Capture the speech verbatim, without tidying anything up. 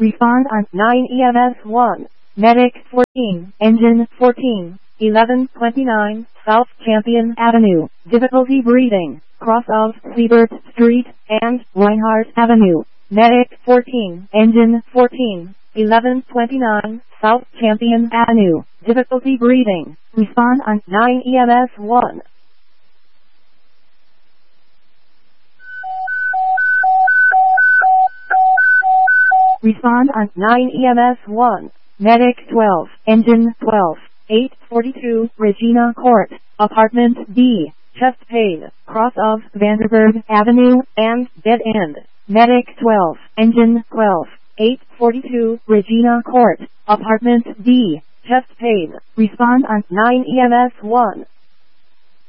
Respond on nine E M S one. Medic fourteen, Engine fourteen, eleven twenty-nine, South Champion Avenue. Difficulty breathing, cross of Siebert Street and Reinhardt Avenue. Medic fourteen, Engine fourteen, eleven twenty-nine, South Champion Avenue. Difficulty breathing. Respond on nine E M S one. Respond on nine E M S one. Medic twelve, Engine twelve, eight forty-two, Regina Court, Apartment D, chest pain, cross of Vanderburg Avenue and dead end. Medic twelve, Engine twelve, eight forty-two, Regina Court, Apartment D, chest pain. Respond on nine E M S one.